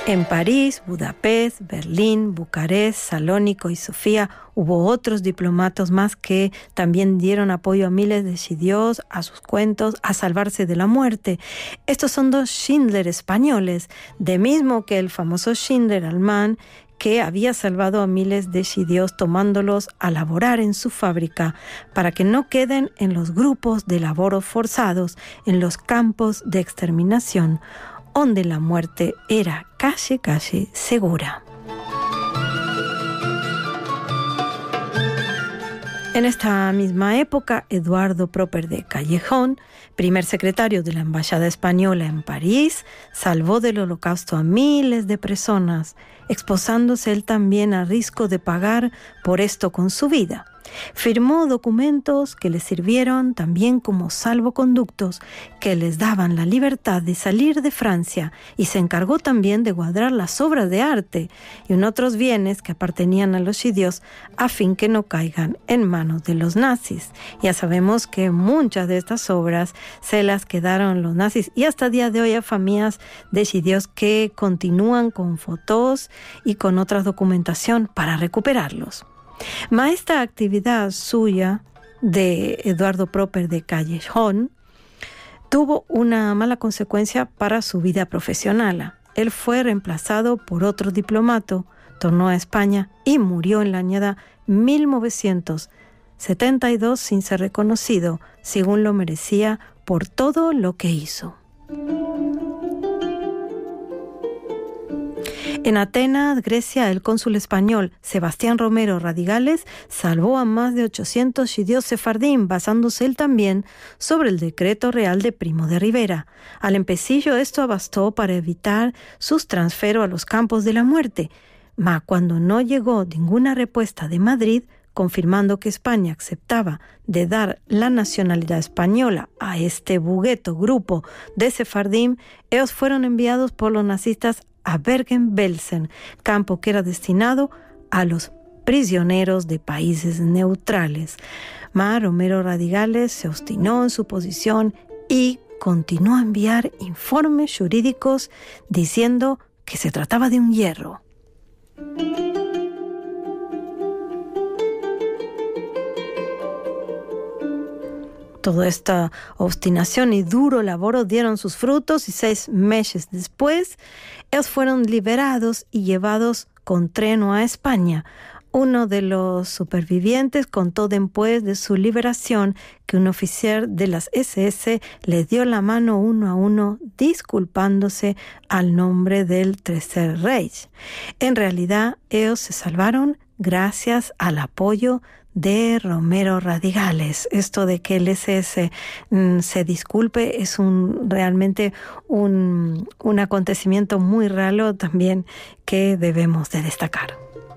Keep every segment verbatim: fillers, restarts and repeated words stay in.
En París, Budapest, Berlín, Bucarest, Salónico y Sofía hubo otros diplomatas más que también dieron apoyo a miles de judíos, a sus cuentos, a salvarse de la muerte. Estos son dos Schindler españoles, de mismo que el famoso Schindler alemán, que había salvado a miles de judíos tomándolos a laborar en su fábrica para que no queden en los grupos de labor forzados en los campos de exterminación, donde la muerte era casi casi segura. En esta misma época, Eduardo Proper de Callejón, primer secretario de la Embajada Española en París, salvó del holocausto a miles de personas, exposándose él también a riesgo de pagar por esto con su vida. Firmó documentos que le sirvieron también como salvoconductos que les daban la libertad de salir de Francia, y se encargó también de guardar las obras de arte y en otros bienes que apartenían a los judíos a fin que no caigan en manos de los nazis. Ya sabemos que muchas de estas obras se las quedaron los nazis y hasta el día de hoy hay familias de judíos que continúan con fotos y con otra documentación para recuperarlos. Mas esta actividad suya de Eduardo Proper de Callejón tuvo una mala consecuencia para su vida profesional. Él fue reemplazado por otro diplomato, tornó a España y murió en la añada mil novecientos setenta y dos sin ser reconocido, según lo merecía por todo lo que hizo. En Atenas, Grecia, el cónsul español Sebastián Romero Radigales salvó a más de ochocientos judíos sefardín, basándose él también sobre el decreto real de Primo de Rivera. Al empecillo esto bastó para evitar sus transferos a los campos de la muerte, mas cuando no llegó ninguna respuesta de Madrid, confirmando que España aceptaba de dar la nacionalidad española a este bugueto grupo de sefardín, ellos fueron enviados por los nazistas a Bergen-Belsen, campo que era destinado a los prisioneros de países neutrales. Mas Romero Radigales se obstinó en su posición y continuó a enviar informes jurídicos diciendo que se trataba de un hierro. Toda esta obstinación y duro labor dieron sus frutos y seis meses después, ellos fueron liberados y llevados con tren a España. Uno de los supervivientes contó después de su liberación que un oficial de las ese ese le dio la mano uno a uno disculpándose al nombre del Tercer Reich. En realidad, ellos se salvaron gracias al apoyo de Romero Radigales. Esto de que el ese ese mm, se disculpe es un realmente un, un acontecimiento muy raro también que debemos de destacar.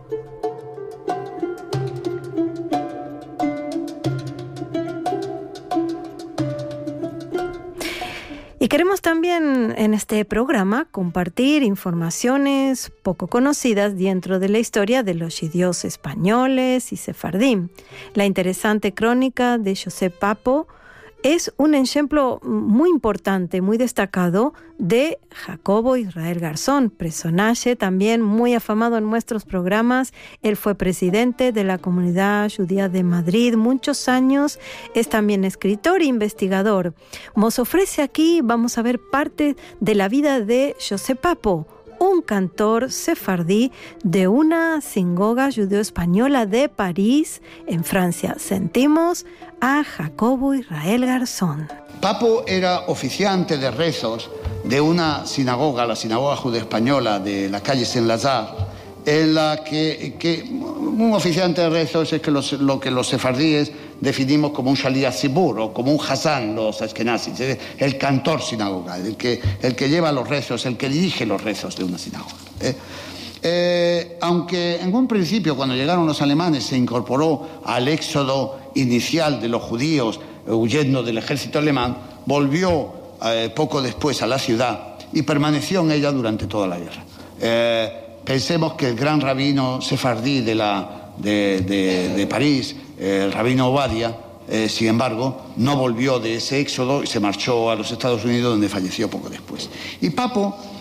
Y queremos también en este programa compartir informaciones poco conocidas dentro de la historia de los judíos españoles y sefardín. La interesante crónica de Josep Papo es un ejemplo muy importante, muy destacado de Jacobo Israel Garzón, personaje también muy afamado en nuestros programas. Él fue presidente de la Comunidad Judía de Madrid muchos años, es también escritor e investigador. Nos ofrece aquí, vamos a ver parte de la vida de Josep Papo, un cantor sefardí de una sinagoga judeo-española de París, en Francia. Sentimos a Jacobo Israel Garzón. Papo era oficiante de rezos de una sinagoga, la sinagoga judeo-española de la calle Saint-Lazare, en la que, que un oficiante de rezos es que los, lo que los sefardíes definimos como un Shaliach Tzibur o como un Hazán, los ashkenazis, el cantor sinagogal, el que, el que lleva los rezos, el que dirige los rezos de una sinagoga. ¿eh? Eh, aunque en un principio, cuando llegaron los alemanes, se incorporó al éxodo inicial de los judíos huyendo del ejército alemán, volvió eh, poco después a la ciudad y permaneció en ella durante toda la guerra. Eh, Pensemos que el gran rabino sefardí de, la, de, de, de París, el rabino Obadia, eh, sin embargo, no volvió de ese éxodo y se marchó a los Estados Unidos, donde falleció poco después. Y Papo